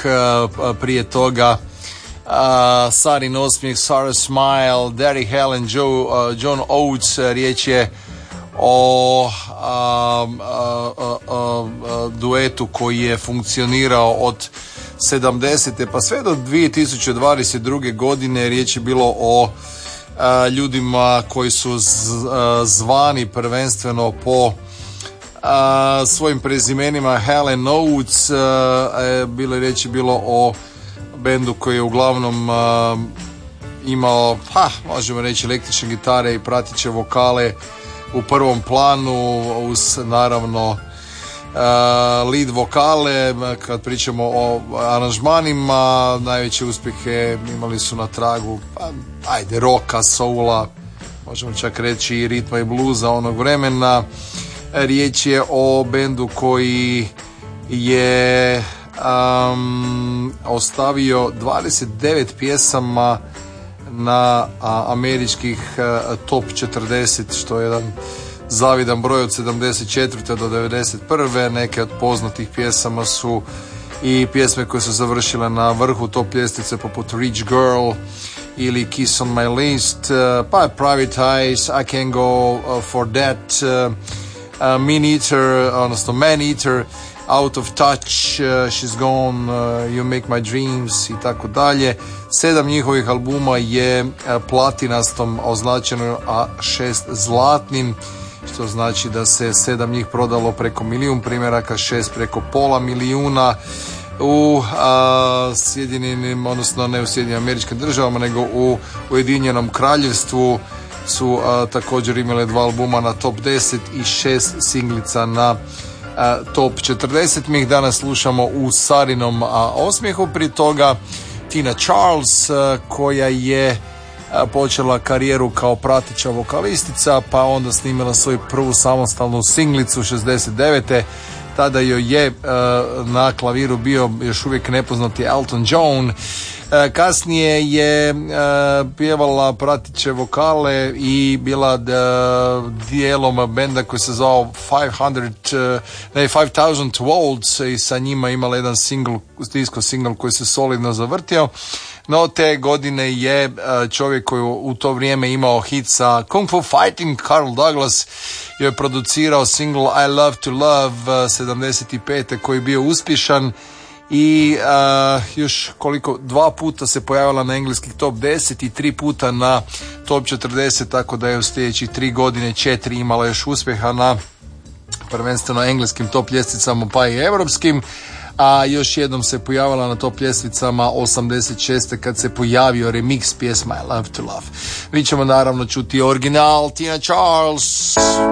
prije toga Sarin osmijeh, Sarah Smile, Derry Helen, John Oates. Riječ je o duetu koji je funkcionirao od 70. pa sve do 2022. godine. Riječ je bilo o ljudima koji su zvani prvenstveno po svojim prezimenima Helen Oates. Bilo o bendu koji je uglavnom imao, možemo reći, električne gitare i prateće vokale u prvom planu, uz naravno lead vokale. Kad pričamo o aranžmanima, najveće uspjehe imali su na tragu rocka, soula, možemo čak reći i ritma i bluza onog vremena. Riječ je o bendu koji je ostavio 29 pjesama na američkih top 40, što je jedan zavidan broj od 74. do 91. Neke od poznatih pjesama su i pjesme koje su završile na vrhu top ljestvice poput Rich Girl ili Kiss on My List, pa Private Eyes, I Can't Go For That, Man Eater, Out of Touch, She's Gone, You Make My Dreams i tako dalje. 7 njihovih albuma je platinastom označeno, a 6 zlatnim, što znači da se 7 njih prodalo preko 1 milijun primjeraka, 6 preko pola milijuna. U Sjedinjenim, odnosno ne u Sjedinjenim Američkim Državama, nego u Ujedinjenom Kraljevstvu su također imale 2 albuma na top 10 i 6 singlica na top 40. Mi ih danas slušamo u Sarinom osmijehu. Prije toga Tina Charles, koja je počela karijeru kao prateća vokalistica, pa onda snimila svoju prvu samostalnu singlicu 69. Tada joj je na klaviru bio još uvijek nepoznati Elton John. Kasnije je pjevala pratiće vokale i bila dijelom benda koji se zvao 5000 Volts i sa njima imala jedan disco single koji se solidno zavrtio. No te godine je čovjek koji u to vrijeme imao hit sa Kung Fu Fighting, Carl Douglas, je producirao single I Love to Love 75. koji je bio uspješan i još 2 puta se pojavila na engleskih top 10 i 3 puta na top 40, tako da je u sljedećih 3 godine 4 imala još uspjeha na prvenstveno engleskim top ljestvicama pa i europskim, a još jednom se pojavila na top ljestvicama 86. kad se pojavio remix pjesma I Love to Love. Mi ćemo naravno čuti original Tina Charles.